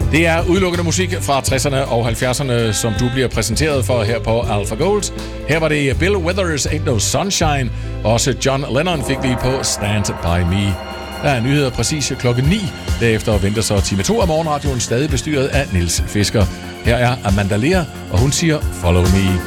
Det er udelukkende musik fra 60'erne og 70'erne, som du bliver præsenteret for her på Alpha Gold. Her var det Bill Withers' Ain't No Sunshine. Også John Lennon fik vi på Stand By Me. Der er nyheder præcis klokken 9. Derefter venter så time 2 af morgenradioen, stadig bestyret af Niels Fisker. Her er Amanda Lea, og hun siger Follow Me.